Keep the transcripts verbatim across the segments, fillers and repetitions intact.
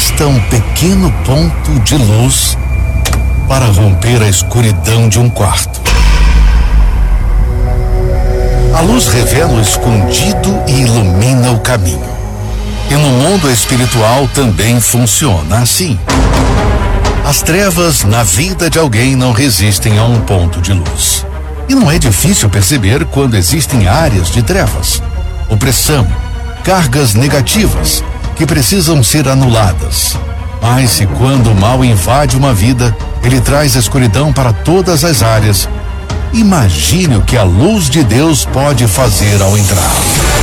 Basta um pequeno ponto de luz para romper a escuridão de um quarto. A luz revela o escondido e ilumina o caminho. E no mundo espiritual também funciona assim. As trevas na vida de alguém não resistem a um ponto de luz. E não é difícil perceber quando existem áreas de trevas, opressão, cargas negativas que precisam ser anuladas. Mas se quando o mal invade uma vida, ele traz escuridão para todas as áreas. Imagine o que a luz de Deus pode fazer ao entrar.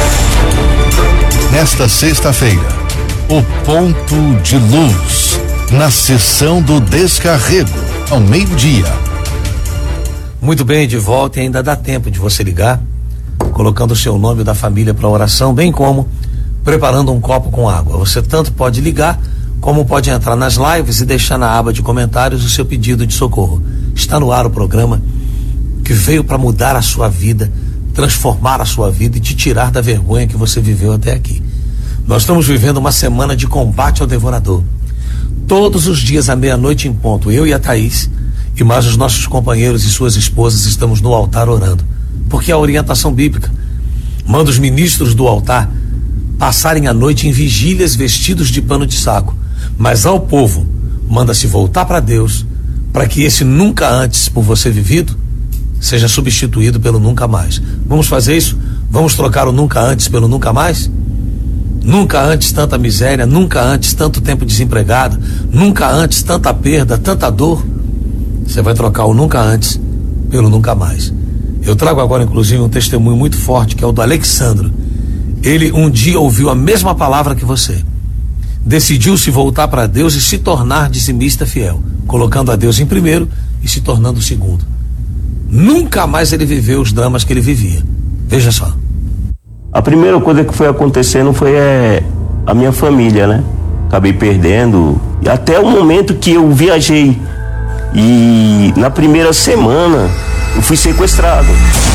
Nesta sexta-feira, o ponto de luz, na sessão do descarrego, ao meio-dia. Muito bem, de volta, e ainda dá tempo de você ligar, colocando o seu nome da família para oração, bem como preparando um copo com água. Você tanto pode ligar, como pode entrar nas lives e deixar na aba de comentários o seu pedido de socorro. Está no ar o programa que veio para mudar a sua vida, transformar a sua vida e te tirar da vergonha que você viveu até aqui. Nós estamos vivendo uma semana de combate ao devorador. Todos os dias à meia-noite em ponto, eu e a Thaís e mais os nossos companheiros e suas esposas estamos no altar orando, porque a orientação bíblica manda os ministros do altar passarem a noite em vigílias vestidos de pano de saco, mas ao povo manda se voltar para Deus, para que esse nunca antes por você vivido seja substituído pelo nunca mais. Vamos fazer isso? Vamos trocar o nunca antes pelo nunca mais? Nunca antes tanta miséria, nunca antes tanto tempo desempregado, nunca antes tanta perda, tanta dor. Você vai trocar o nunca antes pelo nunca mais. Eu trago agora inclusive um testemunho muito forte, que é o do Alexandro. Ele um dia ouviu a mesma palavra que você, decidiu se voltar para Deus e se tornar dizimista fiel, colocando a Deus em primeiro e se tornando o segundo. Nunca mais ele viveu os dramas que ele vivia. Veja só. A primeira coisa que foi acontecendo foi é, a minha família, né? Acabei perdendo. E até o momento que eu viajei. E na primeira semana eu fui sequestrado.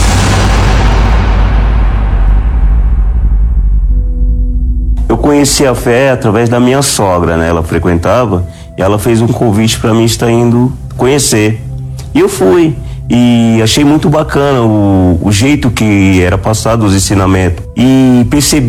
Eu conheci a fé através da minha sogra, né? Ela frequentava e ela fez um convite para mim estar indo conhecer. E eu fui. E achei muito bacana o, o jeito que era passado os ensinamentos. E percebi